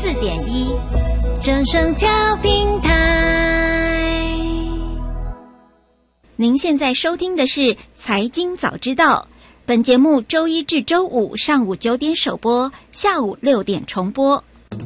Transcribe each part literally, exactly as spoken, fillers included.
四点一，正声调频台。 您现在收听的是财经早知道，本节目周一至周五上午九点首播，下午六点重播。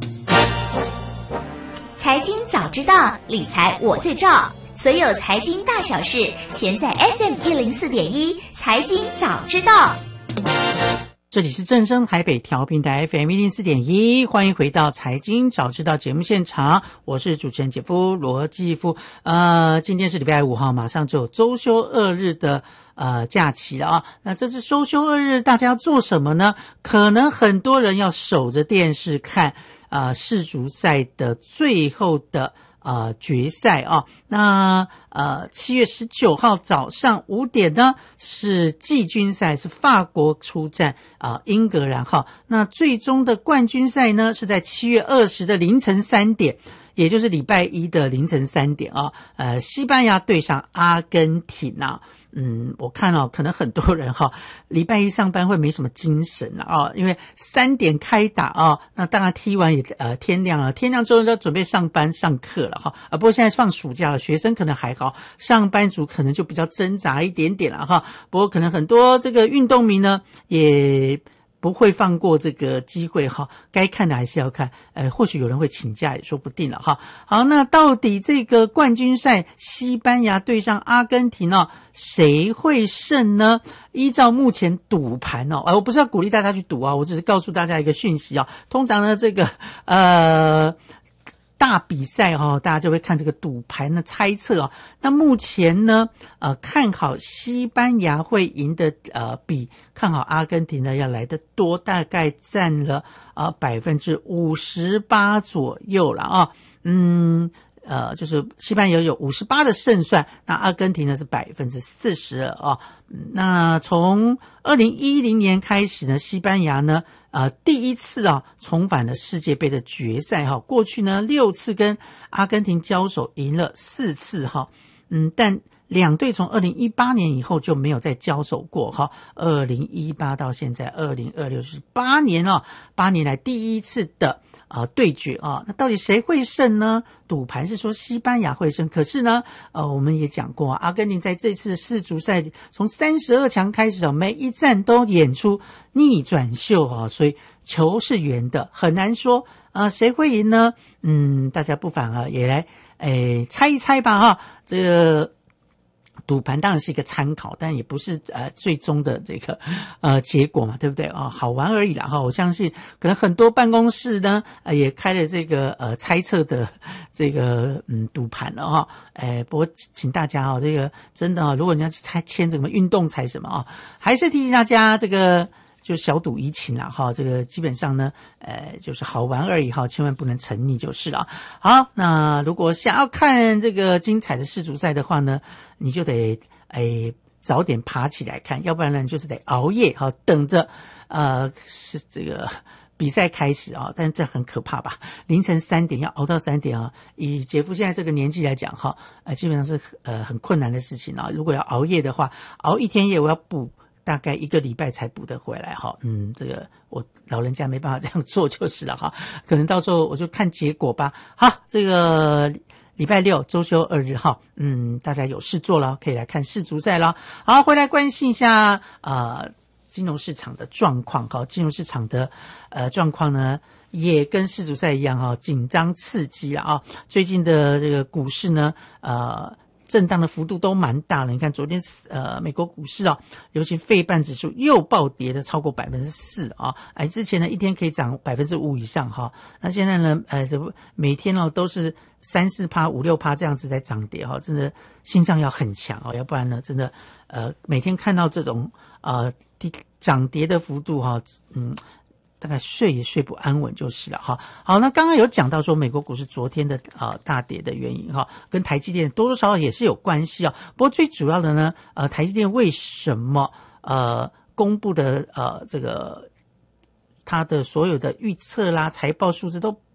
财经早知道，理财我最照，所有财经大小事，全在 F M 一零四点一财经早知道。 这里是正声台北调频台 F M 一零四点一，欢迎回到财经早知道节目现场，我是主持人姐夫罗继夫。呃，今天是礼拜五哈，马上就有周休二日的呃假期了啊。那这次周休二日大家要做什么呢？可能很多人要守着电视看呃世足赛的最后的呃决赛啊。那呃七月十九号早上五点呢是季军赛，是法国出战啊、呃、英格兰哈。那最终的冠军赛呢是在七月二十的凌晨三点，也就是礼拜一的凌晨三点啊。呃西班牙对上阿根廷啊。嗯，我看哦，可能很多人哈、哦，礼拜一上班会没什么精神了啊、哦，因为三点开打啊、哦，那当然踢完也呃天亮了，天亮之后就准备上班上课了哈啊。不过现在放暑假了，学生可能还好，上班族可能就比较挣扎一点点了哈。不过可能很多这个运动迷呢也不会放过这个机会哈，该看的还是要看，呃，或许有人会请假也说不定了哈。好，那到底这个冠军赛西班牙对上阿根廷哦，谁会胜呢？依照目前赌盘哦，呃，我不是要鼓励大家去赌啊，我只是告诉大家一个讯息啊。通常呢，这个呃。大比赛哈、哦，大家就会看这个赌盘的猜测啊。那目前呢，呃，看好西班牙会赢的，呃，比看好阿根廷呢要来得多，大概占了啊百分之五十八左右了啊。嗯，呃，就是西班牙有五十八的胜算，那阿根廷呢是百分之四十二啊。那从二零一零年开始呢，西班牙呢。呃，第一次啊重返了世界杯的决赛哈，过去呢六次跟阿根廷交手赢了四次哈，嗯，但两队从二零一八年以后就没有再交手过哈，二零一八到现在二零二六是八年啊，八年来第一次的啊、呃、对决啊，那到底谁会胜呢？赌盘是说西班牙会胜，可是呢，呃，我们也讲过啊，阿根廷在这次世足赛从三十二强开始啊，每一战都演出逆转秀啊，所以球是圆的，很难说啊、呃、谁会赢呢？嗯，大家不妨啊也来诶猜一猜吧哈，这个。赌盘当然是一个参考，但也不是呃最终的这个呃结果嘛，对不对啊、哦？好玩而已啦哈！我相信可能很多办公室呢呃也开了这个呃猜测的这个嗯赌盘了哈。哎，不过请大家哈、哦，这个真的啊、哦，如果你要去猜签什么运动彩什么啊、哦，还是提醒大家这个。就小赌怡情啦哈，这个基本上呢，呃，就是好玩而已哈，千万不能沉溺就是了。好，那如果想要看这个精彩的世足赛的话呢，你就得诶早点爬起来看，要不然呢就是得熬夜哈，等着呃是这个比赛开始啊，但这很可怕吧？凌晨三点要熬到三点啊，以杰夫现在这个年纪来讲哈，呃，基本上是呃很困难的事情啊。如果要熬夜的话，熬一天夜我要补。大概一个礼拜才补得回来哈，嗯，这个我老人家没办法这样做就是了哈，可能到时候我就看结果吧。好，这个礼拜六周休二日哈，嗯，大家有事做了，可以来看世足赛了。好，回来关心一下啊、呃，金融市场的状况哈，金融市场的呃状况呢。也跟世足赛一样哈，紧张刺激了啊！最近的这个股市呢，呃。震荡的幅度都蛮大的，你看昨天呃美国股市啊，尤其费半指数又暴跌的超过百分之四啊，哎之前呢一天可以涨百分之五以上哈，那现在呢呃这每天哦都是三四趴五六趴这样子在涨跌哈，真的心脏要很强哦，要不然呢真的呃每天看到这种呃涨跌的幅度哈，嗯。大概睡也睡不安稳就是了哈。好，那刚刚有讲到说美国股市昨天的呃大跌的原因哈，跟台积电多多少少也是有关系啊。不过最主要的呢，呃，台积电为什么呃公布的呃这个它的所有的预测啦、财报数字都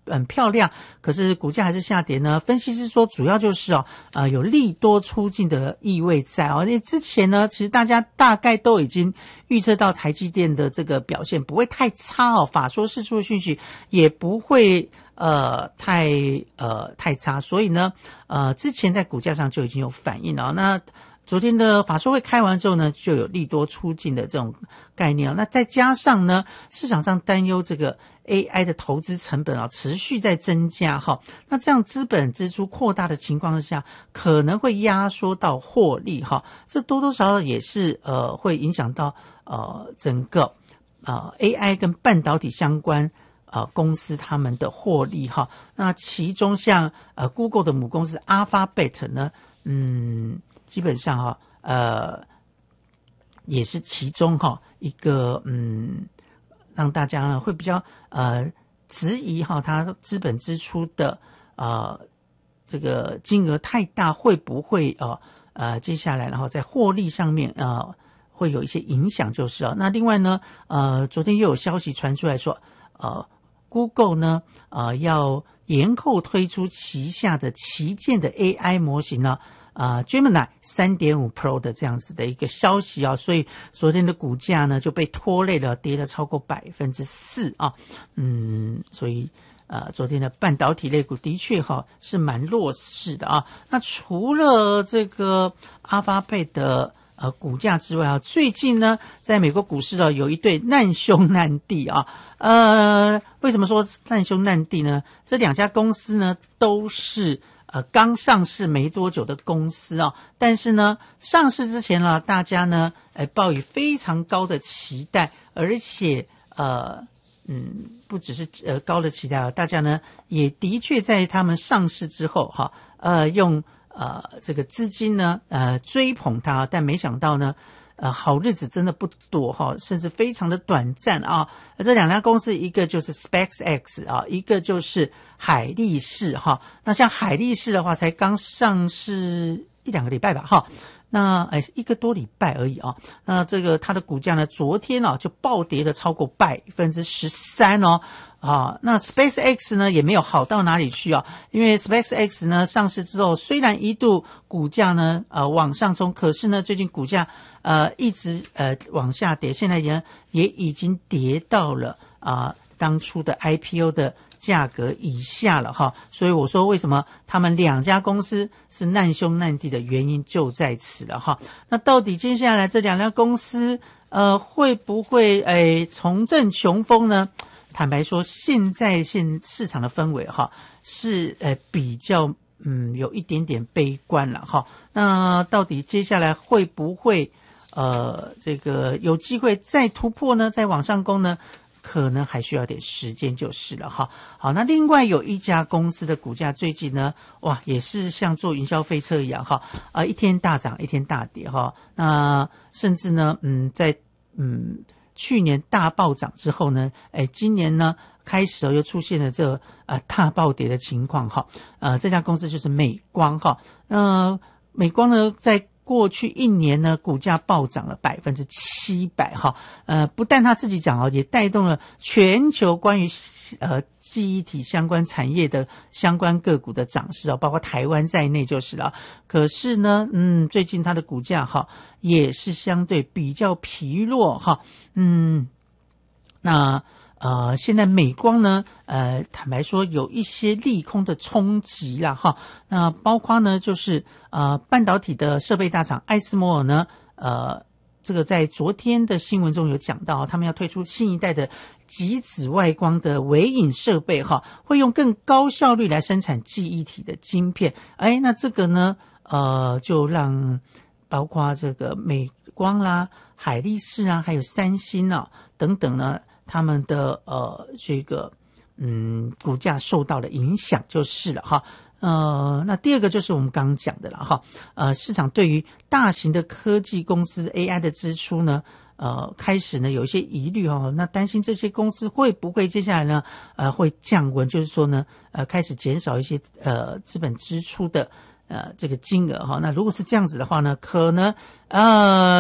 很漂亮，可是股价还是下跌呢？分析师说，主要就是哦，呃，有利多出尽的意味在哦。因为之前呢，其实大家大概都已经预测到台积电的这个表现不会太差哦，法说释出的讯息也不会呃太呃太差，所以呢，呃，之前在股价上就已经有反应了。那昨天的法说会开完之后呢，就有利多出尽的这种概念了。那再加上呢，市场上担忧这个 A I 的投资成本啊持续在增加哈，那这样资本支出扩大的情况下，可能会压缩到获利哈，这多多少少也是呃会影响到呃整个呃 A I 跟半导体相关呃公司他们的获利哈。那其中像呃 Google 的母公司 Alphabet 呢，嗯。基本上哈，呃，也是其中哈一个嗯，让大家呢会比较呃质疑哈，它资本支出的呃这个金额太大，会不会呃呃接下来然后在获利上面呃会有一些影响，就是啊。那另外呢，呃，昨天又有消息传出来说，呃 ，Google 呢呃要延后推出旗下的旗舰的 A I 模型呢。啊、呃、Gemini 三点五 Pro 的这样子的一个消息啊，所以昨天的股价呢就被拖累了，跌了超过百分之四啊，嗯，所以呃昨天的半导体类股的确哈是蛮弱势的啊。那除了这个阿发贝的呃股价之外啊，最近呢在美国股市啊有一对难兄难弟啊，呃，为什么说难兄难弟呢？这两家公司呢都是。呃，刚上市没多久的公司啊，但是呢，上市之前呢，大家呢，呃，抱以非常高的期待，而且呃，嗯，不只是呃高的期待啊，大家呢也的确在他们上市之后哈，呃，用呃这个资金呢，呃追捧它，但没想到呢。呃，好日子真的不多哈，甚至非常的短暂啊。这两家公司，一个就是 SpaceX 啊，一个就是海力士哈。那像海力士的话，才刚上市一两个礼拜吧哈。那哎，一个多礼拜而已啊。那这个它的股价呢，昨天啊就暴跌了超过百分之十三哦。啊，那 SpaceX 呢也没有好到哪里去啊，因为 SpaceX 呢上市之后，虽然一度股价呢呃往上冲，可是呢最近股价呃一直呃往下跌，现在也也已经跌到了啊、呃、当初的 I P O 的价格以下了哈，所以我说为什么他们两家公司是难兄难弟的原因就在此了哈。那到底接下来这两家公司呃会不会诶重振雄风呢？坦白说，现在现市场的氛围哈是呃比较嗯有一点点悲观了哈。那到底接下来会不会呃这个有机会再突破呢？再往上攻呢？可能还需要点时间就是了哈。好，那另外有一家公司的股价最近呢，哇，也是像坐云霄飞车一样哈，啊、呃，一天大涨，一天大跌哈。那甚至呢，嗯，在嗯。去年大暴涨之后呢，哎，今年呢开始又出现了这个呃大暴跌的情况哈。呃，这家公司就是美光哈。呃，美光呢在过去一年呢股价暴涨了百分之七百哈。呃，不但他自己涨哦，也带动了全球关于呃记忆体相关产业的相关个股的涨势哦，包括台湾在内就是了。可是呢，嗯，最近它的股价哈也是相对比较疲弱哈。嗯，那呃，现在美光呢，呃，坦白说有一些利空的冲击啦哈。那包括呢，就是呃，半导体的设备大厂艾斯摩尔呢，呃，这个在昨天的新闻中有讲到，他们要推出新一代的极紫外光的微影设备哈，会用更高效率来生产记忆体的晶片。哎，那这个呢，呃，就让包括这个美光啦、海力士啊，还有三星啊等等呢。他们的呃这个嗯股价受到了影响就是了哈。呃，那第二个就是我们刚刚讲的了哈。呃，市场对于大型的科技公司 A I 的支出呢，呃，开始呢有一些疑虑哈。那担心这些公司会不会接下来呢，呃，会降温，就是说呢，呃，开始减少一些呃资本支出的呃这个金额哈。那如果是这样子的话呢，可能呃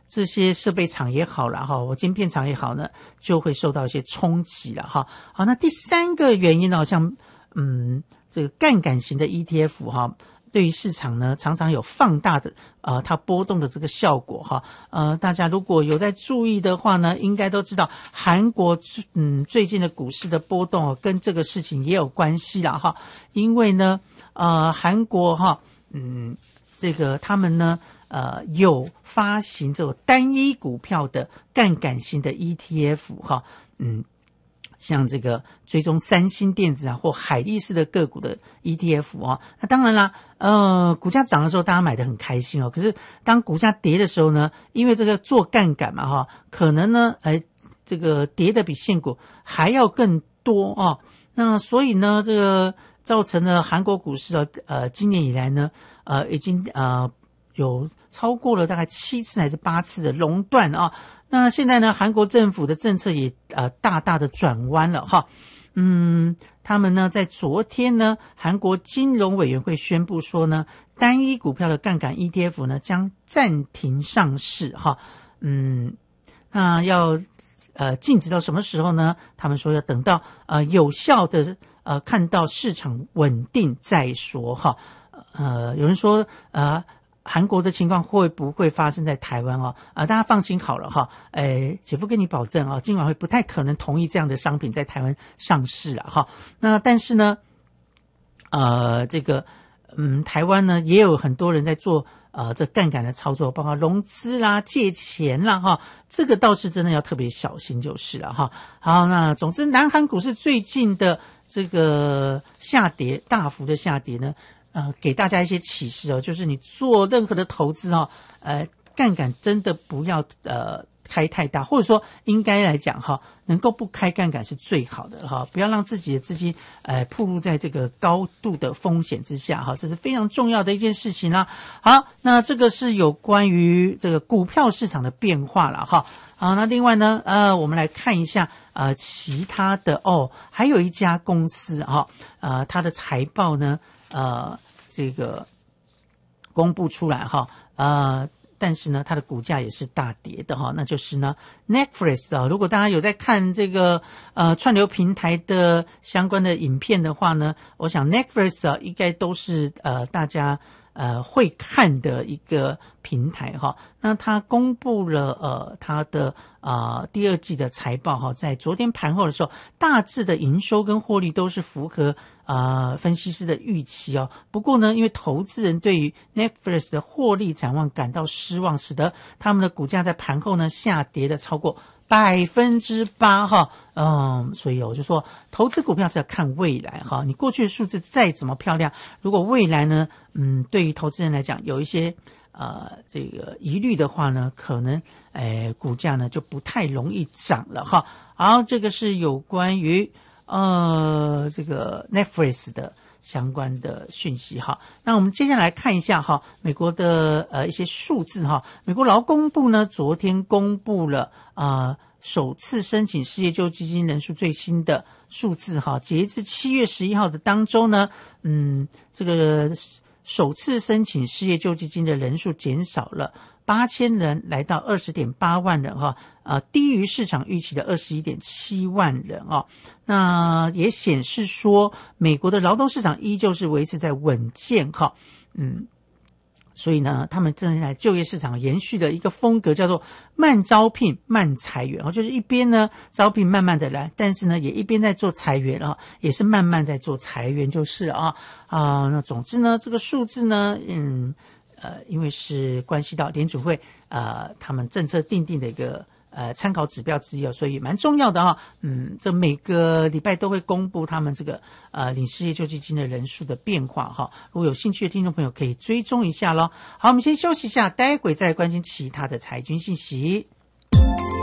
这些设备厂也好了哈，我晶片厂也好呢，就会受到一些冲击了哈。好，那第三个原因呢，像嗯这个杠杆型的 E T F 哈，对于市场呢常常有放大的呃它波动的这个效果哈。呃，大家如果有在注意的话呢，应该都知道韩国嗯最近的股市的波动哦，跟这个事情也有关系啦哈。因为呢呃韩国哈嗯这个他们呢。呃，有发行这种单一股票的杠杆型的 E T F 哈，嗯，像这个追踪三星电子啊或海力士的个股的 E T F 啊，那当然啦，呃，股价涨的时候大家买得很开心哦，可是当股价跌的时候呢，因为这个做杠杆嘛哈，可能呢，哎，这个跌的比现股还要更多哦，那所以呢，这个造成了韩国股市啊，呃，今年以来呢，呃，已经呃。有超过了大概七次还是八次的熔断啊！那现在呢，韩国政府的政策也呃大大的转弯了哈。嗯，他们呢在昨天呢，韩国金融委员会宣布说呢，单一股票的杠杆 E T F 呢将暂停上市哈。嗯，那要呃禁止到什么时候呢？他们说要等到呃有效的呃看到市场稳定再说哈。呃，有人说呃。韩国的情况会不会发生在台湾哦？啊、呃，大家放心好了哈。诶，姐夫跟你保证啊，金管会不太可能同意这样的商品在台湾上市了哈。那但是呢，呃，这个嗯，台湾呢也有很多人在做呃这杠杆的操作，包括融资啦、借钱啦哈。这个倒是真的要特别小心就是了哈。好，那总之，南韩股市最近的这个下跌，大幅的下跌呢。呃，给大家一些启示哦，就是你做任何的投资哦，呃，杠杆真的不要呃开太大，或者说应该来讲哈，能够不开杠杆是最好的哈，不要让自己的资金呃暴露在这个高度的风险之下哈，这是非常重要的一件事情啦。好，那这个是有关于这个股票市场的变化了哈。好，那另外呢，呃，我们来看一下呃其他的哦，还有一家公司哈，呃，它的财报呢。呃，这个公布出来哈，呃，但是呢，它的股价也是大跌的哈，那就是呢 Netflix 啊，如果大家有在看这个呃串流平台的相关的影片的话呢，我想 Netflix 啊，应该都是呃大家呃会看的一个平台哈。那它公布了呃它的啊、呃、第二季的财报哈，在昨天盘后的时候，大致的营收跟获利都是符合。呃，分析师的预期哦。不过呢，因为投资人对于 Netflix 的获利展望感到失望，使得他们的股价在盘后呢下跌的超过百分之八哈。嗯，所以我就说，投资股票是要看未来哈。你过去的数字再怎么漂亮，如果未来呢，嗯，对于投资人来讲有一些呃这个疑虑的话呢，可能诶股价呢就不太容易涨了哈。好，这个是有关于。呃，这个 Netflix 的相关的讯息哈，那我们接下来看一下哈，美国的呃一些数字哈，美国劳工部呢昨天公布了啊、呃、首次申请失业救济金人数最新的数字哈，截至七月十一号的当周呢，嗯，这个首次申请失业救济金的人数减少了八千人，来到二十点八万人哈，呃，低于市场预期的二十一点七万人哦。那也显示说，美国的劳动市场依旧是维持在稳健哈，嗯，所以呢，他们正在就业市场延续的一个风格，叫做慢招聘、慢裁员哦，就是一边呢招聘慢慢的来，但是呢也一边在做裁员啊，也是慢慢在做裁员就是啊啊，那总之呢，这个数字呢，嗯。呃，因为是关系到联储会呃他们政策定定的一个呃参考指标之一哦，所以蛮重要的哈、哦。嗯，这每个礼拜都会公布他们这个呃领失业救济金的人数的变化哈、哦。如果有兴趣的听众朋友可以追踪一下咯。好，我们先休息一下，待会再来关心其他的财经信息。